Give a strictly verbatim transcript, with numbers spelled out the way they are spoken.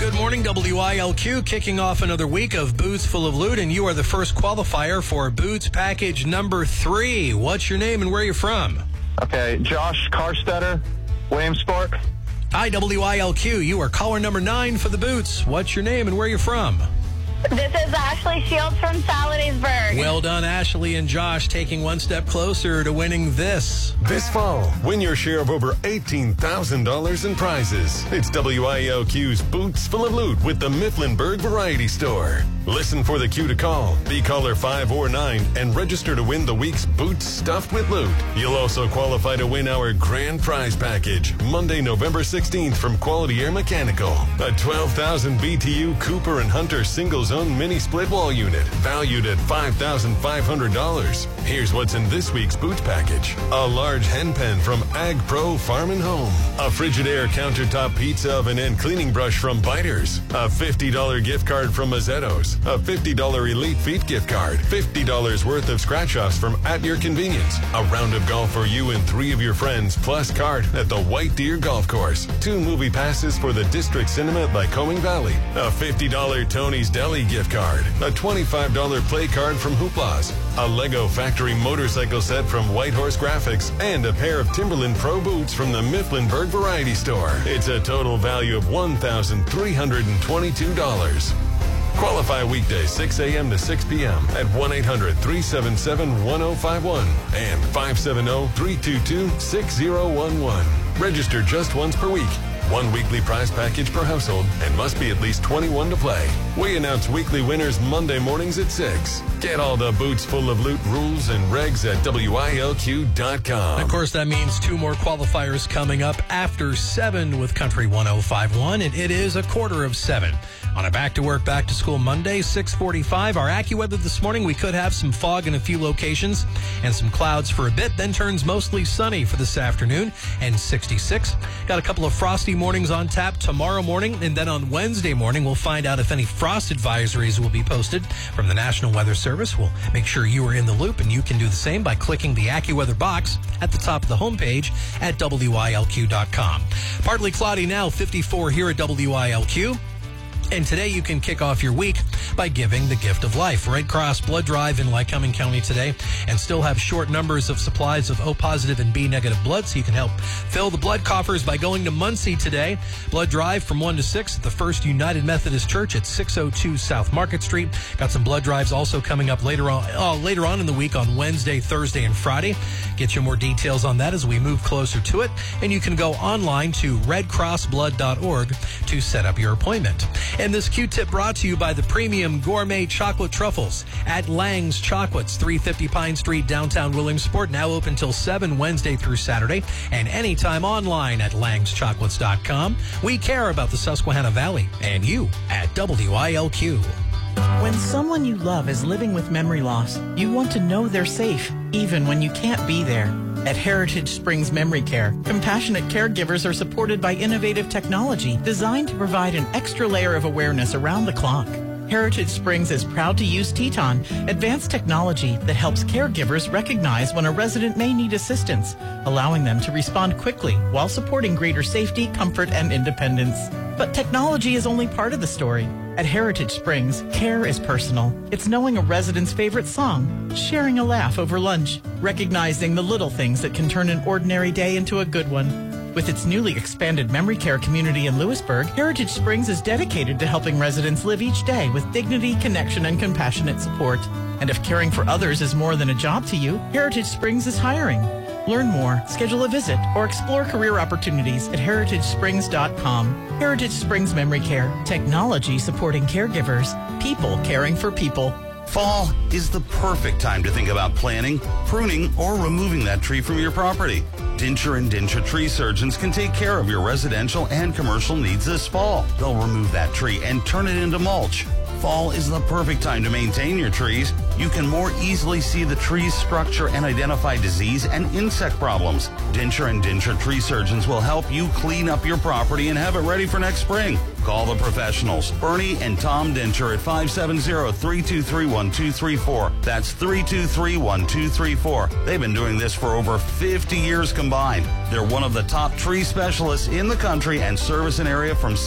Good morning, W I L Q, kicking off another week of Boots Full of Loot, and you are the first qualifier for Boots package number three. What's your name and where are you from? Okay, Josh Carstetter, Williamsport. Hi, W I L Q. You are caller number nine for the Boots. What's your name and where are you from? This is Ashley Shields from Saladaysburg. Well done, Ashley and Josh, taking one step closer to winning this. This fall, win your share of over eighteen thousand dollars in prizes. It's W I L Q's Boots Full of Loot with the Mifflinburg Variety Store. Listen for the cue to call. Be caller five or nine and register to win the week's Boots Stuffed with Loot. You'll also qualify to win our grand prize package, Monday, November sixteenth from Quality Air Mechanical. A twelve thousand B T U Cooper and Hunter single-zone mini split wall unit, valued at five thousand five hundred dollars. Here's what's in this week's Boots package. A large hen pen from Ag Pro Farm and Home. A Frigidaire countertop pizza oven and cleaning brush from Biters. A fifty dollars gift card from Mazzetto's. A fifty dollars Elite Feet gift card. fifty dollars worth of scratch-offs from At Your Convenience. A round of golf for you and three of your friends, plus card at the White Deer Golf Course. Two movie passes for the District Cinema at Lycoming Valley. A fifty dollars Tony's Deli gift card. A twenty-five dollars play card from Hoopla's. A Lego Factory motorcycle set from Whitehorse Graphics. And a pair of Timberland Pro boots from the Mifflinburg Variety Store. It's a total value of one thousand three hundred twenty-two dollars. Qualify weekdays six a.m. to six p.m. at one eight hundred three seven seven one oh five one and five seven zero three two two six zero one one. Register just once per week. One weekly prize package per household and must be at least twenty-one to play. We announce weekly winners Monday mornings at six. Get all the Boots Full of Loot rules and regs at W I L Q dot com. Of course, that means two more qualifiers coming up after seven with Country one oh five point one, and it is a quarter of seven. On a back-to-work, back-to-school Monday, six forty-five. Our AccuWeather this morning, we could have some fog in a few locations and some clouds for a bit, then turns mostly sunny for this afternoon, and sixty-six. Got a couple of frosty mornings on tap tomorrow morning, and then on Wednesday morning, we'll find out if any frost advisories will be posted from the National Weather Service. We'll make sure you are in the loop, and you can do the same by clicking the AccuWeather box at the top of the homepage at W I L Q dot com. Partly cloudy now, fifty-four here at W I L Q. And today you can kick off your week by giving the gift of life. Red Cross blood drive in Lycoming County today, and still have short numbers of supplies of O positive and B negative blood, so you can help fill the blood coffers by going to Muncie today. Blood drive from one to six at the First United Methodist Church at six oh two South Market Street. Got some blood drives also coming up later on, uh, later on in the week on Wednesday, Thursday, and Friday. Get you more details on that as we move closer to it. And you can go online to red cross blood dot org to set up your appointment. And this Q-tip brought to you by the premium gourmet chocolate truffles at Lang's Chocolates, three fifty Pine Street, downtown Williamsport. Now open till seven Wednesday through Saturday, and anytime online at langs chocolates dot com. We care about the Susquehanna Valley and you at W I L Q. When someone you love is living with memory loss, you want to know they're safe, even when you can't be there. At Heritage Springs Memory Care, compassionate caregivers are supported by innovative technology designed to provide an extra layer of awareness around the clock. Heritage Springs is proud to use Teton, advanced technology that helps caregivers recognize when a resident may need assistance, allowing them to respond quickly while supporting greater safety, comfort, and independence. But technology is only part of the story. At Heritage Springs, care is personal. It's knowing a resident's favorite song, sharing a laugh over lunch, recognizing the little things that can turn an ordinary day into a good one. With its newly expanded memory care community in Lewisburg, Heritage Springs is dedicated to helping residents live each day with dignity, connection, and compassionate support. And if caring for others is more than a job to you, Heritage Springs is hiring. Learn more, schedule a visit, or explore career opportunities at heritage springs dot com. Heritage Springs Memory Care. Technology supporting caregivers. People caring for people. Fall is the perfect time to think about planting, pruning, or removing that tree from your property. Dincher and Dincher Tree Surgeons can take care of your residential and commercial needs this fall. They'll remove that tree and turn it into mulch. Fall is the perfect time to maintain your trees. You can more easily see the tree's structure and identify disease and insect problems. Dincher and Dincher Tree Surgeons will help you clean up your property and have it ready for next spring. Call the professionals, Bernie and Tom Dincher at five seven zero, three two three, one two three four. That's three two three, one two three four. They've been doing this for over fifty years combined. They're one of the top tree specialists in the country and service an area from